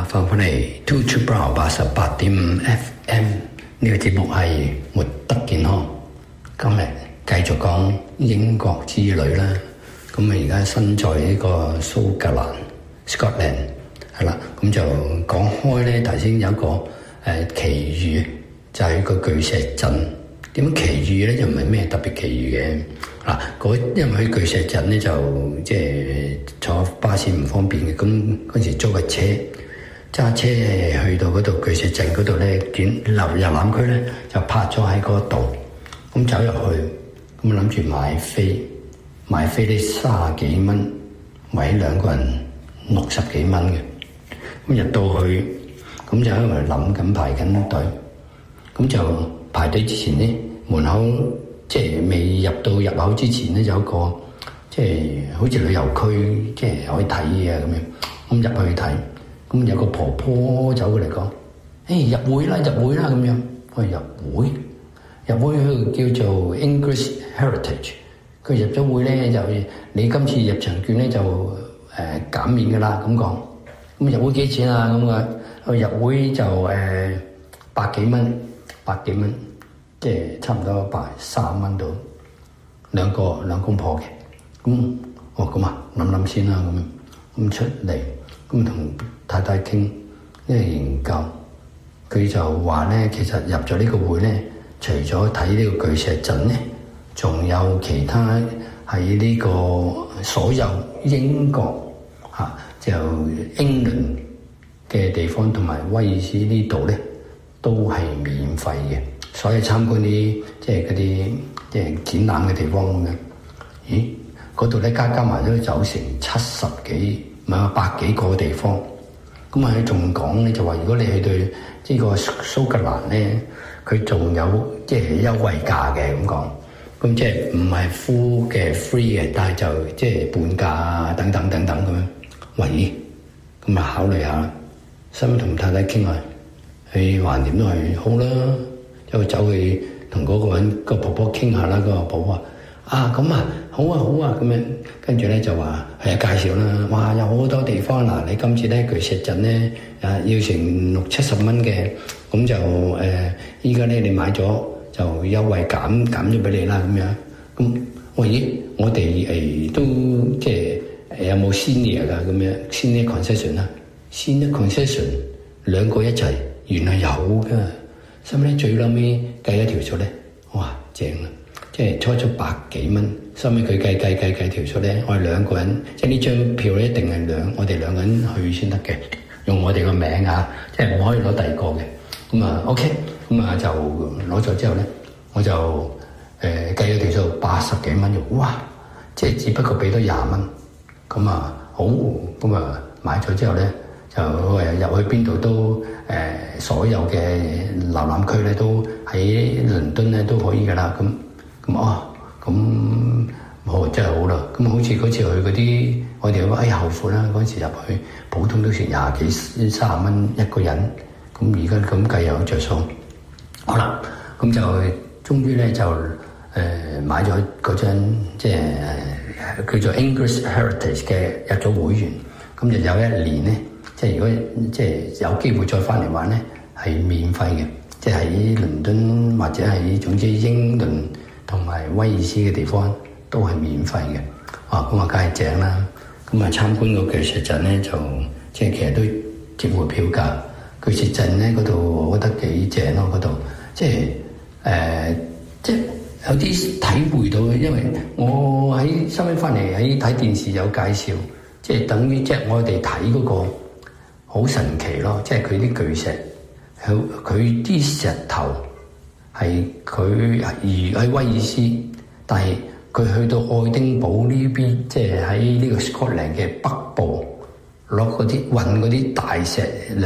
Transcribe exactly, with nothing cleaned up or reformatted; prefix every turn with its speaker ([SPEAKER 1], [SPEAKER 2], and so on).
[SPEAKER 1] 啊，翻返嚟 Two True Brown 八十八點五 F M 呢個節目係活得健康。今日繼續講英國之旅啦。咁啊，而家身在呢個蘇格蘭 Scotland 係啦。咁就講開咧，頭先有一個誒、呃、奇遇，就係、是、個巨石陣。點樣奇遇咧？就唔係咩特別奇遇嘅嗱。嗰因為喺巨石陣咧，就即係坐巴士唔方便嘅。咁嗰時租個車，揸車去到嗰度巨石陣嗰度咧，轉流遊覽區咧，就泊咗喺嗰度。咁走入去，咁諗住買飛，買飛咧三十幾蚊，或者兩個人六十幾蚊嘅。咁入到去，咁就喺度諗緊排緊隊，咁就排隊之前咧，門口即係未入到入口之前咧，有一個即係好似旅遊區，即係可以睇嘢咁樣。咁入去睇，咁有個婆婆走過嚟講：誒、hey, 入會啦，入會啦咁樣。我話入會，入會佢叫做 English Heritage。佢入咗會咧，就你今次入場券咧就誒、呃、減免㗎啦咁講。咁入會幾錢啊？咁啊，入會就誒、呃、百幾蚊，百幾蚊，即係差唔多百三十蚊到，兩個兩公婆嘅。咁哦咁啊，諗諗先啦咁樣。咁出嚟，咁同太太傾，因為研究，佢就話咧，其實入咗呢個會咧，除咗睇呢個巨石陣咧，仲有其他喺呢個所有英國嚇。啊就英倫嘅地方同埋威爾斯呢度咧，都係免費嘅。所以參觀啲即係嗰啲即係展覽嘅地方咁樣。咦？嗰度咧加加埋都走成七十幾，唔係百幾個地方。咁啊，佢仲講咧就話，如果你去到呢個蘇格蘭咧，佢仲有即係優惠價嘅咁講。咁即係唔係 full 嘅 free 嘅，但係就即係半價等等等等咁樣。喂，咁啊考慮下，使唔使同太太傾下？佢橫掂都係好啦，就走去同嗰個人個婆婆傾下啦。嗰個婆婆話：啊咁啊，好啊好啊咁樣。跟住咧就話係啊介紹啦。哇，有好多地方嗱，你今次咧巨石陣咧啊要成六七十蚊嘅，咁就誒依家咧你買咗就優惠減減咗俾你啦咁樣。咁喂咦，我哋誒都即係。誒有冇 senior 㗎咁樣 senior concession 啦 senior concession 兩個一齊，原來有㗎。收尾最撚尾計一條數咧，哇正啦！即係初初百幾蚊，收尾佢計計計計條數咧，我哋兩個人即係呢張票咧一定係兩我哋兩個人去先得嘅，用我哋個名啊，即係唔可以攞第二個嘅。咁啊 OK，咁啊就攞咗之後咧，我就誒、呃、計咗條數八十幾蚊嘅，哇！即係只不過俾多廿蚊。咁啊，好咁啊，買咗之後咧，就誒入去邊度都誒、呃，所有嘅瀏覽區咧都喺倫敦咧都可以噶啦。咁咁啊，咁好真係好啦。咁好似嗰次去嗰啲，我哋話哎呀後悔啦，嗰時入去普通都成廿幾三十蚊一個人。咁而家咁計又有着數。好啦，咁就終於咧就誒、呃、買咗嗰張即係。叫做 English Heritage 嘅入咗會員，咁就有一年咧，即係如果即係有機會再翻嚟玩咧，係免費嘅，即係喺倫敦或者係總之英倫同埋威爾斯嘅地方都係免費嘅。啊，咁啊梗係正啦！咁啊參觀個巨石陣咧，就即係其實都值回票價。巨石陣咧嗰度，我覺得幾正咯，嗰度即係誒、呃、即係。有啲體會到嘅，因為我喺收尾翻嚟喺睇電視有介紹，即係等於即係我哋睇嗰個好神奇咯，即係佢啲巨石，佢佢啲石頭係佢而喺威爾斯，但係佢去到愛丁堡呢邊，即係喺呢個 Scotland 嘅北部攞嗰啲運嗰啲大石。